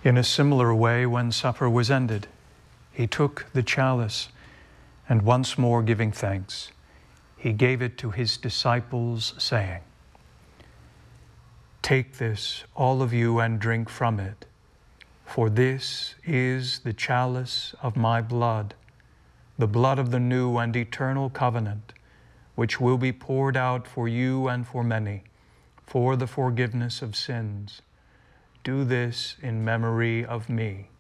In a similar way, when supper was ended, he took the chalice, and once more giving thanks, he gave it to his disciples, saying, "Take this, all of you, and drink from it, for this is the chalice of my blood, the blood of the new and eternal covenant, which will be poured out for you and for many, for the forgiveness of sins. Do this in memory of me."